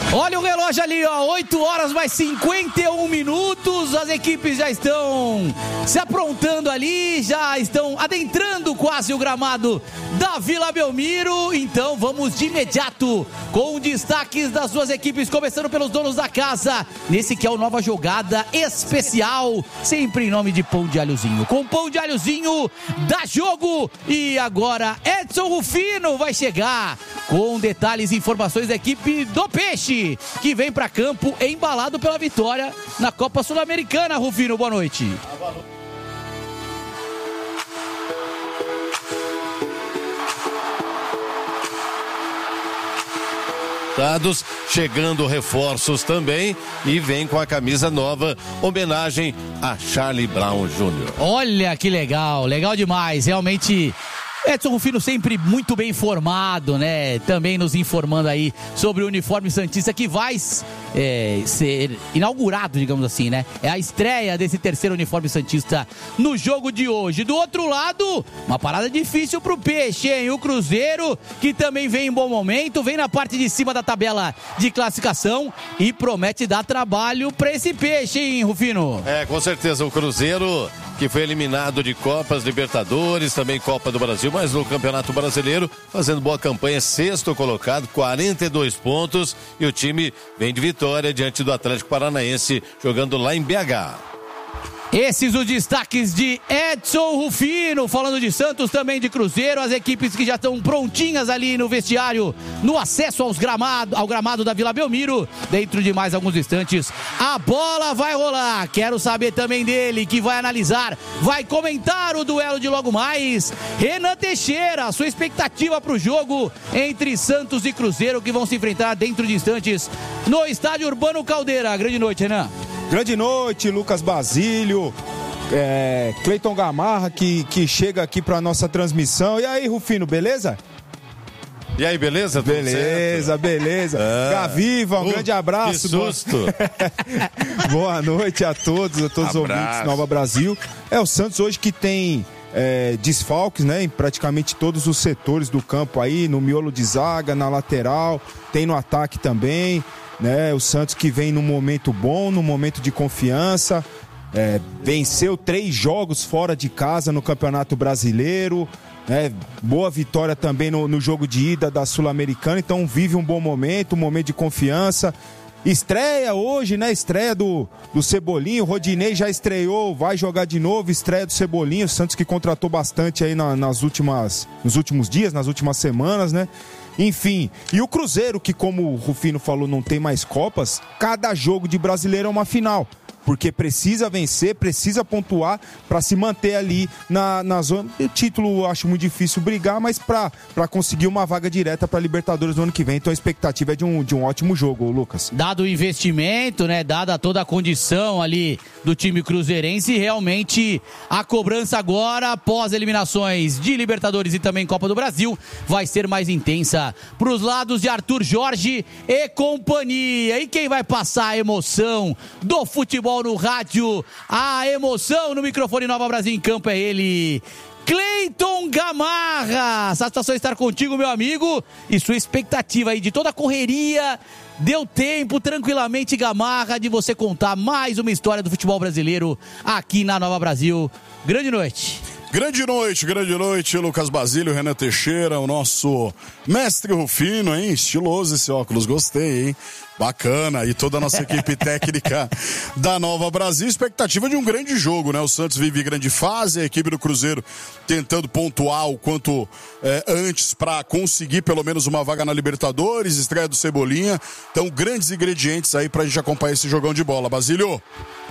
Olha o relógio ali, ó, 8 horas mais 51 minutos, as equipes já estão se aprontando ali, já estão adentrando quase o gramado da Vila Belmiro, então vamos de imediato com destaques das duas equipes, começando pelos donos da casa, nesse que é o Nova Jogada Especial, sempre em nome de Pão de Alhozinho, com Pão de Alhozinho dá jogo, e agora Edson Rufino vai chegar com detalhes e informações da equipe do Peixe, que vem para campo embalado pela vitória na Copa Sul-Americana. Rufino, boa noite. Chegando reforços também e vem com a camisa nova, homenagem a Charlie Brown Jr. Olha que legal, legal demais, realmente. Edson Rufino sempre muito bem informado, né? Também nos informando aí sobre o uniforme santista que vai ser inaugurado, digamos assim, né? É a estreia desse terceiro uniforme santista no jogo de hoje. Do outro lado, uma parada difícil pro Peixe, hein? O Cruzeiro, que também vem em bom momento, vem na parte de cima da tabela de classificação e promete dar trabalho pra esse Peixe, hein, Rufino? Com certeza, o Cruzeiro, que foi eliminado de Copas Libertadores, também Copa do Brasil, mas no Campeonato Brasileiro, fazendo boa campanha, sexto colocado, 42 pontos, e o time vem de vitória diante do Atlético Paranaense, jogando lá em BH. Esses os destaques de Edson Rufino, falando de Santos, também de Cruzeiro, as equipes que já estão prontinhas ali no vestiário, no acesso ao gramado da Vila Belmiro. Dentro de mais alguns instantes, a bola vai rolar. Quero saber também dele, que vai analisar, vai comentar o duelo de logo mais. Renan Teixeira, sua expectativa para o jogo entre Santos e Cruzeiro, que vão se enfrentar dentro de instantes no Estádio Urbano Caldeira. Grande noite, Renan. Grande noite, Lucas Basílio, Cleiton Gamarra, que chega aqui para nossa transmissão. E aí, Rufino, beleza? E aí, beleza? Beleza. Gaviva, um grande abraço. Que susto. Boa noite a todos os ouvintes Nova Brasil. O Santos hoje que tem desfalques, né, em praticamente todos os setores do campo aí, no miolo de zaga, na lateral, tem no ataque também. Né, o Santos que vem num momento bom, num momento de confiança, venceu 3 jogos fora de casa no Campeonato Brasileiro, né, boa vitória também no jogo de ida da Sul-Americana, então vive um bom momento, um momento de confiança. Estreia hoje, né? Estreia do Cebolinha, o Rodinei já estreou, vai jogar de novo, estreia do Cebolinha, o Santos que contratou bastante aí nos últimos dias, nas últimas semanas, né? Enfim, e o Cruzeiro, que como o Rufino falou, não tem mais Copas, cada jogo de Brasileiro é uma final, porque precisa vencer, precisa pontuar para se manter ali na zona. O título eu acho muito difícil brigar, mas para conseguir uma vaga direta para Libertadores no ano que vem, então a expectativa é de um ótimo jogo, Lucas. Dado o investimento, né, dada toda a condição ali do time cruzeirense, realmente a cobrança agora, após eliminações de Libertadores e também Copa do Brasil, vai ser mais intensa para os lados de Arthur Jorge e companhia. E quem vai passar a emoção do futebol no rádio, a emoção no microfone Nova Brasil em campo, é ele, Cleiton Gamarra. Satisfação estar contigo, meu amigo, e sua expectativa aí de toda a correria. Deu tempo, tranquilamente, Gamarra, de você contar mais uma história do futebol brasileiro aqui na Nova Brasil. Grande noite. Grande noite, Lucas Basílio, Renan Teixeira, o nosso mestre Rufino, hein? Estiloso esse óculos, gostei, hein? Bacana, e toda a nossa equipe técnica da Nova Brasil, expectativa de um grande jogo, né? O Santos vive grande fase, a equipe do Cruzeiro tentando pontuar o quanto antes para conseguir pelo menos uma vaga na Libertadores, estreia do Cebolinha, então grandes ingredientes aí pra gente acompanhar esse jogão de bola, Basílio.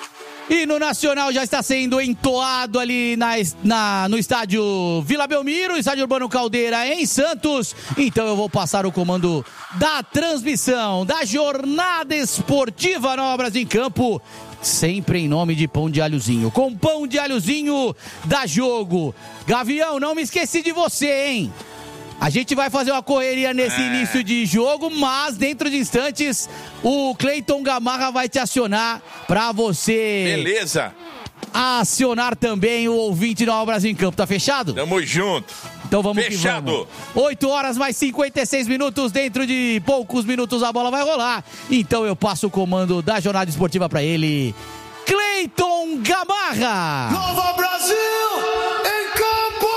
E no Nacional já está sendo entoado ali no estádio Vila Belmiro, estádio Urbano Caldeira em Santos. Então eu vou passar o comando da transmissão da jornada esportiva Nova Brasil em campo, sempre em nome de Pão de Alhozinho. Com Pão de Alhozinho dá jogo. Gavião, não me esqueci de você, hein? A gente vai fazer uma correria nesse início de jogo, mas dentro de instantes o Cleiton Gamarra vai te acionar pra você. Beleza. Acionar também o ouvinte do Brasil em Campo. Tá fechado? Tamo junto. Então vamos Fechado. que vamos. 8 horas mais 56 minutos, dentro de poucos minutos a bola vai rolar. Então eu passo o comando da jornada esportiva para ele, Cleiton Gamarra. Nova Brasil em campo!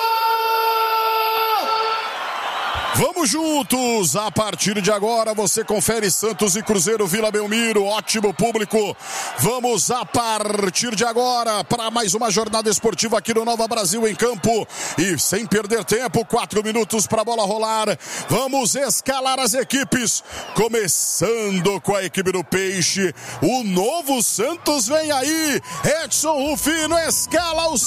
Vamos juntos! A partir de agora você confere Santos e Cruzeiro, Vila Belmiro, ótimo público. Vamos a partir de agora para mais uma jornada esportiva aqui no Nova Brasil em campo. E sem perder tempo, 4 minutos para a bola rolar. Vamos escalar as equipes, começando com a equipe do Peixe. O novo Santos vem aí. Edson Rufino escala o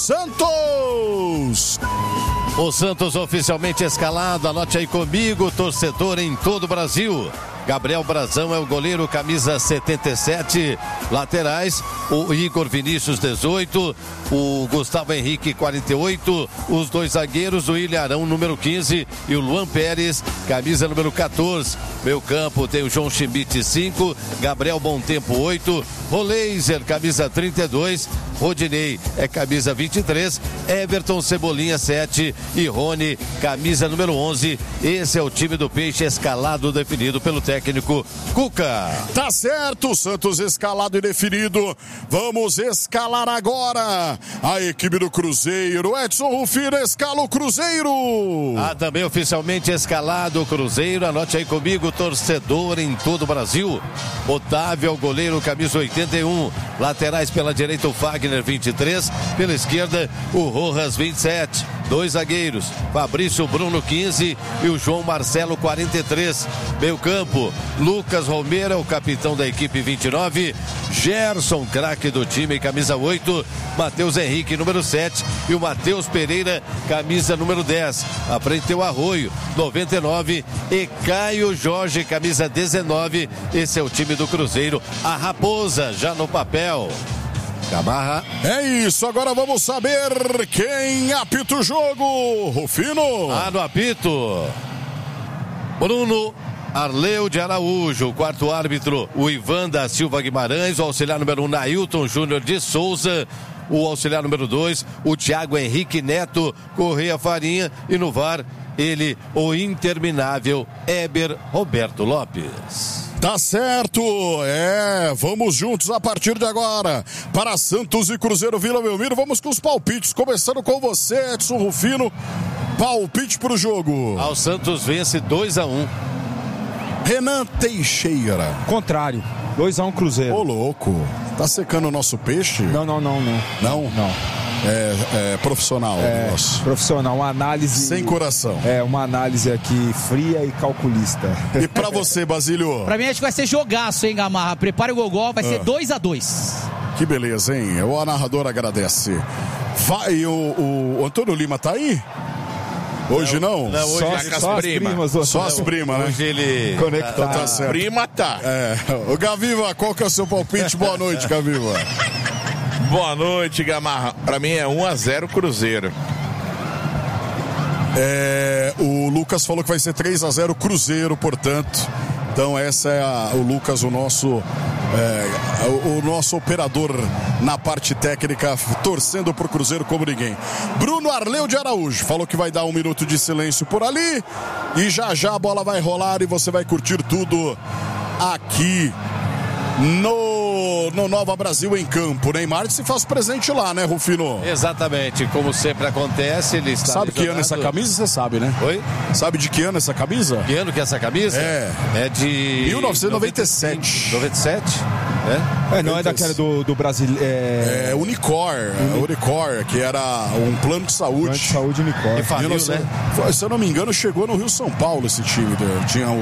Santos. O Santos oficialmente escalado, anote aí comigo, torcedor em todo o Brasil. Gabriel Brazão é o goleiro, camisa 77. Laterais, o Igor Vinícius, 18. O Gustavo Henrique, 48. Os dois zagueiros, o Ilharão, número 15. E o Luan Pérez, camisa número 14. Meio campo tem o João Schmidt, 5. Gabriel Bontempo, 8. Roleiser, camisa 32. Rodinei é camisa 23. Everton Cebolinha, 7. E Rony, camisa número 11. Esse é o time do Peixe escalado, definido pelo técnico Cuca. Tá certo, Santos escalado e definido. Vamos escalar agora a equipe do Cruzeiro. Edson Rufino escala o Cruzeiro. Também oficialmente escalado o Cruzeiro. Anote aí comigo, torcedor em todo o Brasil. Otávio é o goleiro, camisa 81. Laterais pela direita, o Fagner, 23. Pela esquerda, o Rojas, 27. Dois zagueiros, Fabrício Bruno, 15. E o João Marcelo, 43. Meio campo, Lucas Romero é o capitão da equipe, 29. Gerson, craque do time, camisa 8. Matheus Henrique, número 7. E o Matheus Pereira, camisa número 10. À frente tem o Arroio, 99. E Caio Jorge, camisa 19. Esse é o time do Cruzeiro. A Raposa já no papel. Gamarra. É isso, agora vamos saber quem apita o jogo. Rufino. No apito, Bruno Arleu de Araújo. O quarto árbitro, o Ivan da Silva Guimarães. O auxiliar número 1, Nailton Júnior de Souza. O auxiliar número 2, o Thiago Henrique Neto Correia Farinha. E no VAR, ele, o interminável Éber Roberto Lopes. Tá certo, vamos juntos a partir de agora para Santos e Cruzeiro, Vila Belmiro. Vamos com os palpites, começando com você, Edson Rufino. Palpite pro jogo. O Santos vence 2-1. Renan Teixeira. Contrário, 2-1 Cruzeiro. Ô louco, tá secando o nosso peixe? Não. Não? É profissional. Profissional, uma análise... Sem coração. Uma análise aqui fria e calculista. E pra você, Basílio? Pra mim acho que vai ser jogaço, hein, Gamarra? Prepare o gogó, vai ser 2-2. Que beleza, hein? O narrador agradece. Vai, o Antônio Lima tá aí? Hoje não? Não, hoje Só é com as primas. Só as primas, né? Hoje ele... Conectado. Tá certo. Prima tá. Ô Gaviva, qual que é o seu palpite? Boa noite, Gaviva. Boa noite, Gamarra. Pra mim é 1-0 Cruzeiro. O Lucas falou que vai ser 3-0 Cruzeiro, portanto. Então essa é o Lucas, o nosso operador na parte técnica, torcendo pro Cruzeiro como ninguém. Bruno Arleu de Araújo falou que vai dar 1 minuto de silêncio por ali. E já a bola vai rolar e você vai curtir tudo aqui no Nova Brasil em campo. Neymar se faz presente lá, né, Rufino? Exatamente, como sempre acontece, ele está... Sabe que ano essa camisa? Você sabe, né? Oi? Sabe de que ano essa camisa? Que ano que é essa camisa? É de... 1997. 97? Não é daquela do Brasil. Unicor, que era um plano de saúde. Plano de saúde Unicor. E faliu, né? Se eu não me engano, chegou no Rio São Paulo esse time. Tinha